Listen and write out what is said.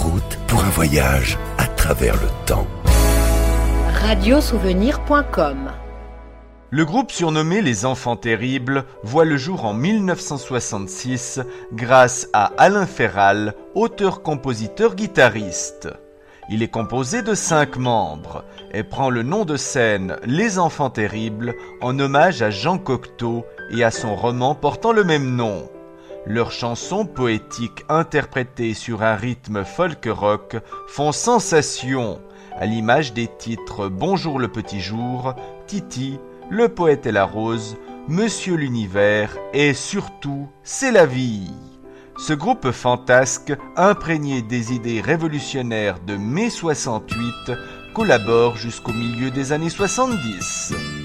route pour un voyage à travers le temps. Radiosouvenir.com. Le groupe surnommé Les Enfants Terribles voit le jour en 1966 grâce à Alain Ferral, auteur-compositeur-guitariste. Il est composé de 5 membres et prend le nom de scène Les Enfants Terribles en hommage à Jean Cocteau et à son roman portant le même nom. Leurs chansons poétiques interprétées sur un rythme folk-rock font sensation, à l'image des titres Bonjour le petit jour, Titi, Le poète et la rose, Monsieur l'univers et surtout C'est la vie. Ce groupe fantasque, imprégné des idées révolutionnaires de mai 68, collabore jusqu'au milieu des années 70.